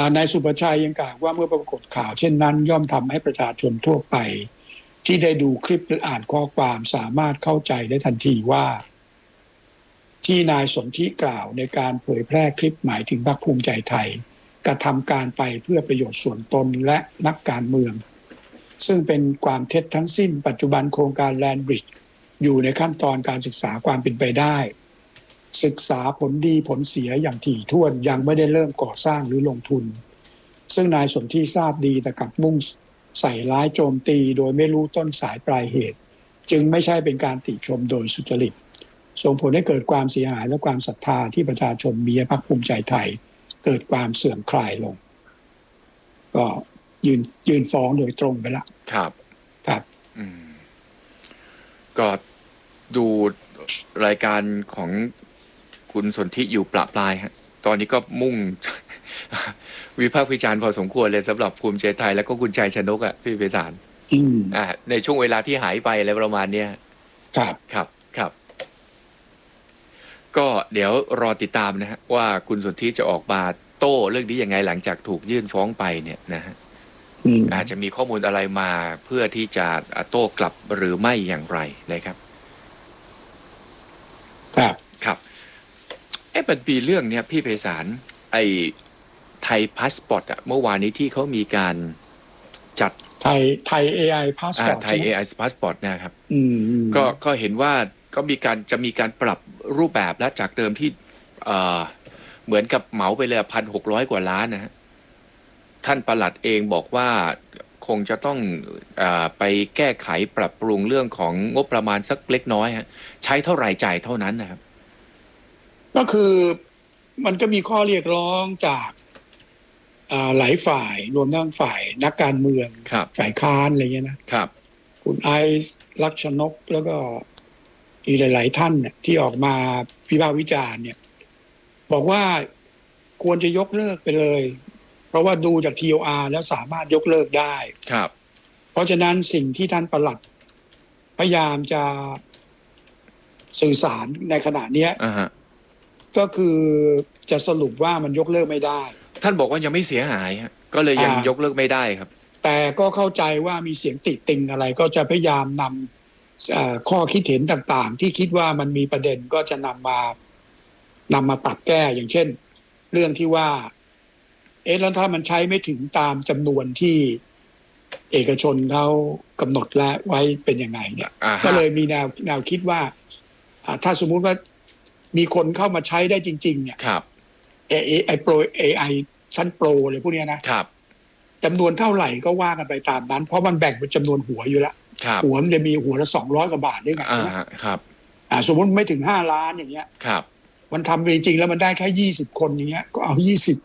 นายสุประชัยยังกล่าวว่าเมื่อปรากฏข่าวเช่นนั้นย่อมทำให้ประชาชนทั่วไปที่ได้ดูคลิปหรืออ่านข้อความสามารถเข้าใจได้ทันทีว่าที่นายสนธิกล่าวในการเผยแพร่คลิปหมายถึงพรรคภูมิใจไทยกระทำการไปเพื่อประโยชน์ส่วนตนและนักการเมืองซึ่งเป็นความเท็จทั้งสิ้นปัจจุบันโครงการแลนด์บริดจ์อยู่ในขั้นตอนการศึกษาความเป็นไปได้ศึกษาผลดีผลเสียอย่างถี่ถ้วนยังไม่ได้เริ่มก่อสร้างหรือลงทุนซึ่งนายสนธิทราบดีแต่กลับมุ่งใส่ร้ายโจมตีโดยไม่รู้ต้นสายปลายเหตุจึงไม่ใช่เป็นการติชมโดยสุจริตส่งผลให้เกิดความเสียหายและความศรัทธาที่ประชาชนมีให้พรรคภูมิใจไทยเกิดความเสื่อมคลายลงก็ยืนฟ้องโดยตรงไปละครับครับก็ดูรายการของคุณสนธิอยู่ปลายฮะตอนนี้ก็มุ่ง วิพากษ์วิจารณ์พอสมควรเลยสำหรับภูมิใจไทยแล้วก็คุณชัยชนกพี่ไพศาลในช่วงเวลาที่หายไปอะไรประมาณนี้ครับก็เดี๋ยวรอติดตามนะฮะว่าคุณสนธิจะออกมาโต้เรื่องนี้ยังไงหลังจากถูกยื่นฟ้องไปเนี่ยนะฮะอาจจะมีข้อมูลอะไรมาเพื่อที่จะโต้กลับหรือไม่อย่างไรนะครับมันมีเรื่องเนี้ยพี่ไพศาลไอ้ไทยพาสปอร์ตเมื่อวานนี้ที่เขามีการจัดไทย AI พาสปอร์ตไทย AI พาสปอร์ตนะครับก็เห็นว่าก็จะมีการปรับรูปแบบและจากเดิมที่เหมือนกับเหมาไปเลย1,600 กว่าล้านนะฮะท่านปลัดเองบอกว่าคงจะต้องไปแก้ไขปรับปรุงเรื่องของงบประมาณสักเล็กน้อยฮะใช้เท่าไหร่จ่ายเท่านั้นนะครับก็คือมันก็มีข้อเรียกร้องจากหลายฝ่ายรวมทั้งฝ่ายนักการเมืองฝ่ายค้านอะไรเงี้ยนะครับคุณไอซ์ลักษณกแล้วก็อีกหลายๆท่านเนี่ยที่ออกมาวิพากษ์วิจารณ์เนี่ยบอกว่าควรจะยกเลิกไปเลยเพราะว่าดูจาก TOR แล้วสามารถยกเลิกได้ครับเพราะฉะนั้นสิ่งที่ท่านปลัดพยายามจะสื่อสารในขณะนี้ก็คือจะสรุปว่ามันยกเลิกไม่ได้ท่านบอกว่ายังไม่เสียหายก็เลยยังยกเลิกไม่ได้ครับแต่ก็เข้าใจว่ามีเสียงติติงอะไรก็จะพยายามนำข้อคิดเห็นต่างๆที่คิดว่ามันมีประเด็นก็จะนำมาปรับแก้อย่างเช่นเรื่องที่ว่าแล้วถ้ามันใช้ไม่ถึงตามจำนวนที่เอกชนเขากำหนดและไว้เป็นยังไงเนี่ยก็เลยมีแนวคิดว่าถ้าสมมุติว่ามีคนเข้ามาใช้ได้จริงๆเนี่ยAI ชั้นโปรเลยพวกนี้นะครับจำนวนเท่าไหร่ก็ว่ากันไปตามนั้นเพราะมันแบ่งเป็นจำนวนหัวอยู่แล้วหัวมันจะมีหัวละ200 กว่าบาทด้วยกันครับสมมติไม่ถึง5 ล้านอย่างเงี้ยครับมันทำจริงๆแล้วมันได้แค่20 คนอย่างเงี้ยก็เอา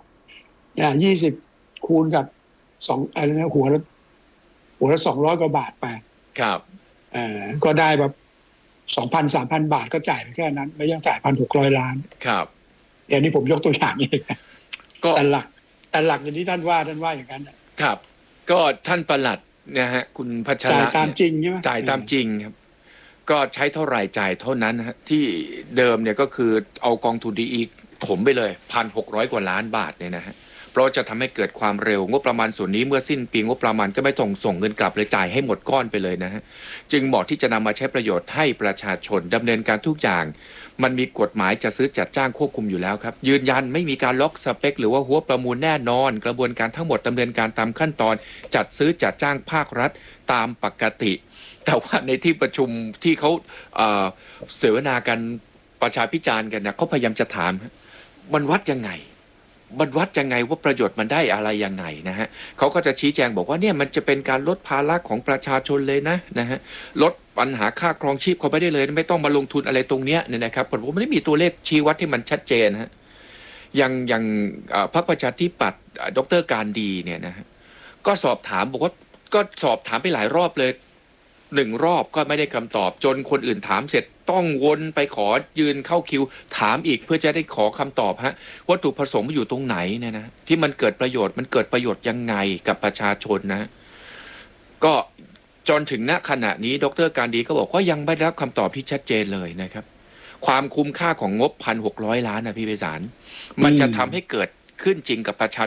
20คูณกับ2อะไรนะหัวละ200 กว่าบาทไปครับก็ได้แบบ 2,000-3,000 บาทก็จ่ายไปแค่นั้นไม่ยังจ่าย 1,600 ล้านครับอย่างนี้ผมยกตัวอย่างนี้ก็แต่หลักอย่างที่ท่านว่าอย่างนั้นครับก็ท่านปลัดนะฮะคุณพัชระจ่ายตามจริงใช่ไหมจ่ายตามจริงครับก็ใช้เท่าไหร่จ่ายเท่านั้นฮะที่เดิมเนี่ยก็คือเอากองทุนดีอีถมไปเลย 1,600 กว่าล้านบาทเนี่ยนะฮะเพราะจะทำให้เกิดความเร็วงบประมาณส่วนนี้เมื่อสิ้นปีงบประมาณก็ไม่ต้องส่งเงินกลับเลยจ่ายให้หมดก้อนไปเลยนะฮะจึงเหมาะที่จะนำมาใช้ประโยชน์ให้ประชาชนดำเนินการทุกอย่างมันมีกฎหมายจะซื้อจัดจ้างควบคุมอยู่แล้วครับยืนยันไม่มีการล็อกสเปคหรือว่าหัวประมูลแน่นอนกระบวนการทั้งหมดดำเนินการตามขั้นตอนจัดซื้อจัดจ้างภาครัฐตามปกติแต่ว่าในที่ประชุมที่เขาเสวนากันประชาพิจารณ์กันนะเขาพยายามจะถามมันวัดยังไงว่าประโยชน์มันได้อะไรยังไงนะฮะเขาก็จะชี้แจงบอกว่าเนี่ยมันจะเป็นการลดภาระของประชาชนเลยนะฮะลดปัญหาค่าครองชีพเขาไปได้เลยไม่ต้องมาลงทุนอะไรตรงเนี้ยเนี่ยนะครับผมไม่ได้มีตัวเลขชี้วัดที่มันชัดเจนฮะอย่างพรรคประชาธิปัตย์ดร.การดีเนี่ยนะฮะก็สอบถามบอกว่าก็สอบถามไปหลายรอบเลย1 รอบก็ไม่ได้คำตอบจนคนอื่นถามเสร็จต้องวนไปขอยืนเข้าคิวถามอีกเพื่อจะได้ขอคำตอบวัตถุประสงค์อยู่ตรงไหนเนี่ยนะที่มันเกิดประโยชน์ยังไงกับประชาชนนะก็จนถึงณขณะนี้ดร.การดีก็บอกว่ายังไม่ได้รับคำตอบที่ชัดเจนเลยนะครับความคุ้มค่าของงบ 1,600 ล้านนะพี่ไพศาลมันจะทำให้เกิดขึ้นจริงกับประชา